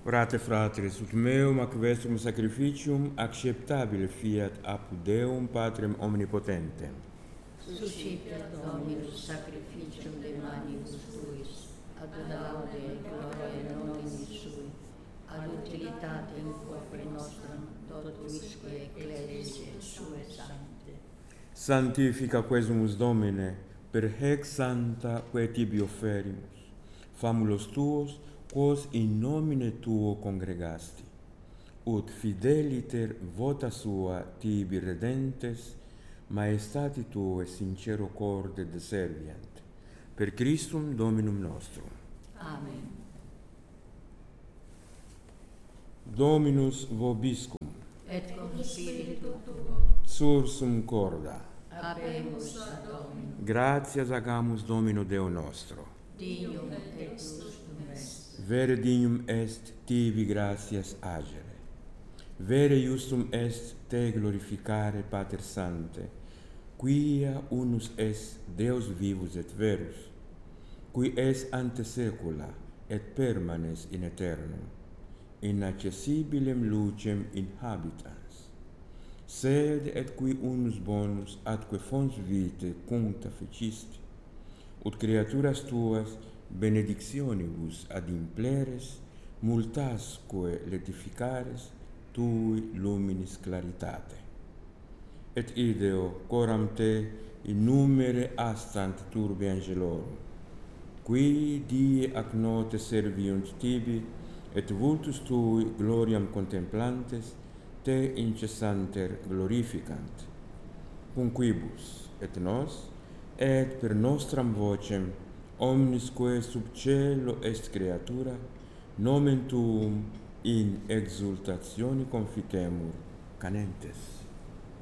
Orate fratres, ut meum ac vestrum sacrificium acceptabile fiat apud Deum Patrem omnipotentem. Suscipet Dominus sacrificium de manibus tuis, ad laude et gloria nominis sui, ad utilitatem populi nostrum, totuisque ecclesiae sue sancte. Sanctifica quesumus Domine, per hec santa quae tibi offerimus, famulos tuos, quos in nomine tuo congregasti, ut fideliter vota sua tibi redentes, maestati tuae sincero corde deserviant, per Christum Dominum nostrum. Amen. Dominus vobiscum, Et cum spiritu tuo, sursum corda, habemus ad Dominum, gratias agamus Domino Deo nostro. dignum et justum est. Vere dignum est tibi gratias agere. Vere justum est te glorificare, Pater Sante, quia unus est Deus vivus et verus, qui es ante saecula et permanes in aeternum, inaccessibilem lucem in habitans, sed et qui unus bonus atque fons vitae cuncta fecisti, ut creaturas tuas benedictionibus ad impleres multasque letificares tui luminis claritate. Et ideo coram te in numere astant turbe angelorum, qui die ac notte serviunt tibi, et vultus tui gloriam contemplantes te incessanter glorificant. Cum quibus et nos, et per nostram vocem, omnisque sub cielo est creatura, nomen tuum in exultatione confitemur, canentes.